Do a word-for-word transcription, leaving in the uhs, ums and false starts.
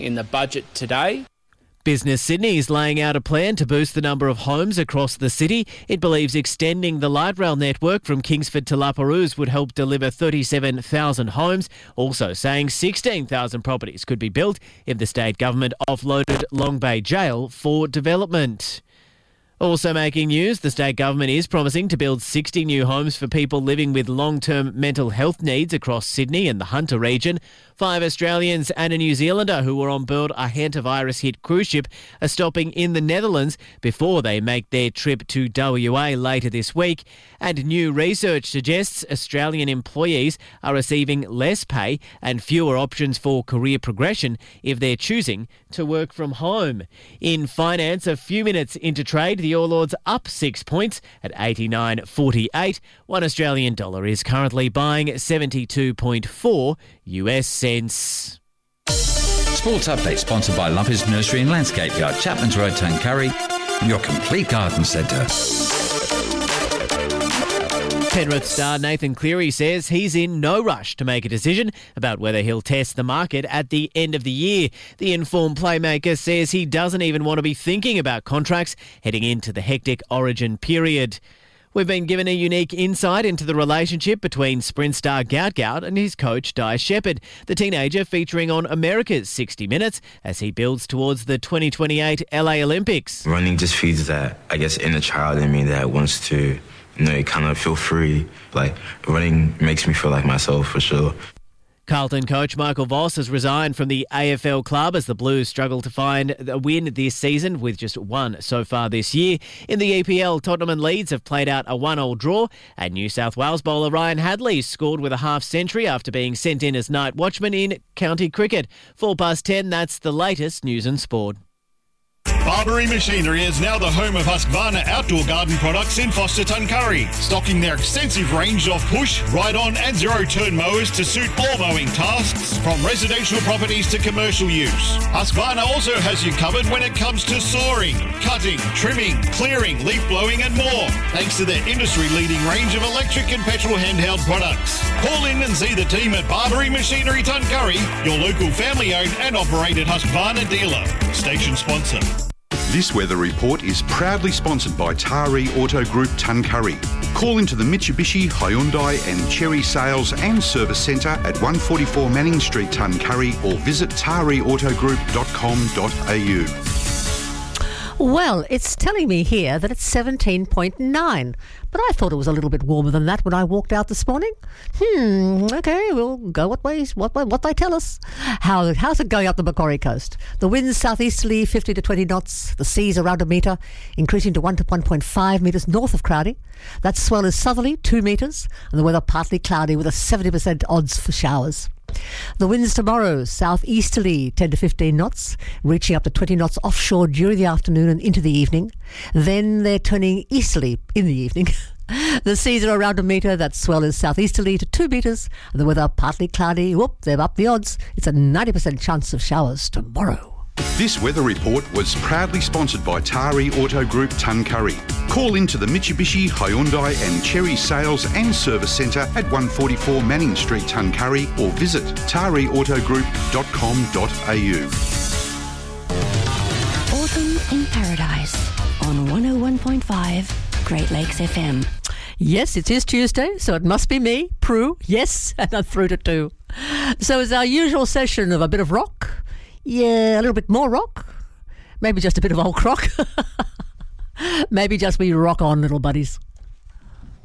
in the budget today. Business Sydney is laying out a plan to boost the number of homes across the city. It believes extending the light rail network from Kingsford to La Perouse would help deliver thirty-seven thousand homes, also saying sixteen thousand properties could be built if the state government offloaded Long Bay Jail for development. Also making news, the state government is promising to build sixty new homes for people living with long-term mental health needs across Sydney and the Hunter region. Five Australians and a New Zealander who were on board a hantavirus-hit cruise ship are stopping in the Netherlands before they make their trip to W A later this week. And new research suggests Australian employees are receiving less pay and fewer options for career progression if they're choosing to work from home. In finance, a few minutes into trade, the All Ords up six points at eighty-nine forty-eight. One Australian dollar is currently buying seventy-two point four U S cents. Sports Update sponsored by Lumpy's Nursery and Landscape Yard, Chapman's Road, Tuncurry, your complete garden centre. Penrith star Nathan Cleary says he's in no rush to make a decision about whether he'll test the market at the end of the year. The informed playmaker says he doesn't even want to be thinking about contracts heading into the hectic Origin period. We've been given a unique insight into the relationship between sprint star Gout Gout and his coach Di Shepherd, the teenager featuring on America's sixty minutes as he builds towards the twenty twenty-eight L A Olympics. Running just feeds that, I guess, inner child in me that wants to, you know, kind of feel free. Like, running makes me feel like myself, for sure. Carlton coach Michael Voss has resigned from the A F L club as the Blues struggle to find a win this season with just one so far this year. In the E P L, Tottenham and Leeds have played out a one-all draw, and New South Wales bowler Ryan Hadley scored with a half-century after being sent in as night watchman in county cricket. Four past ten, that's the latest news and sport. Barbary Machinery is now the home of Husqvarna outdoor garden products in Foster Tuncurry, stocking their extensive range of push, ride-on and zero-turn mowers to suit all mowing tasks, from residential properties to commercial use. Husqvarna also has you covered when it comes to sawing, cutting, trimming, clearing, leaf blowing and more, thanks to their industry-leading range of electric and petrol handheld products. Call in and see the team at Barbary Machinery Tuncurry, your local family-owned and operated Husqvarna dealer. Station sponsor. This weather report is proudly sponsored by Tari Auto Group Tuncurry. Call into the Mitsubishi, Hyundai and Chery Sales and Service Centre at one forty-four Manning Street, Tuncurry, or visit tari auto group dot com dot a u. Well, it's telling me here that it's seventeen point nine, but I thought it was a little bit warmer than that when I walked out this morning. Hmm, okay, we'll go what way, what, what they tell us. How, how's it going up the Macquarie coast? The winds southeasterly, fifty to twenty knots. The seas around a metre, increasing to one to one point five metres north of Crowdy. That swell is southerly, two metres, and the weather partly cloudy with a seventy percent odds for showers. The winds tomorrow, southeasterly, ten to fifteen knots, reaching up to twenty knots offshore during the afternoon and into the evening. Then they're turning easterly in the evening. The seas are around a metre, that swell is southeasterly to two metres, and the weather partly cloudy. Whoop, they've upped the odds. It's a ninety percent chance of showers tomorrow. This weather report was proudly sponsored by Tari Auto Group Tuncurry. Call into the Mitsubishi, Hyundai and Chery Sales and Service Centre at one forty-four Manning Street, Tuncurry, or visit tari auto group dot com dot a u. Autumn in Paradise on one oh one point five Great Lakes F M. Yes, it is Tuesday, so it must be me, Prue. Yes, and I'm through to two. So it's our usual session of a bit of rock. Yeah, a little bit more rock. Maybe just a bit of old crock. Maybe just we rock on, little buddies.